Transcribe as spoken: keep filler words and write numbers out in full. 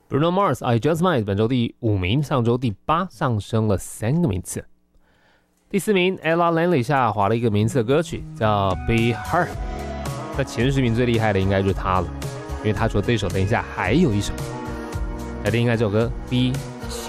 Bruno Mars I Just Might 本周第五名，上周第八，上升了三个名次。第四名 Ella Langley 下滑了一个名次的歌曲叫 Be Her， 在前十名最厉害的应该就是她了，因为她除了这首，等一下还有一首，来听一下这首歌 Be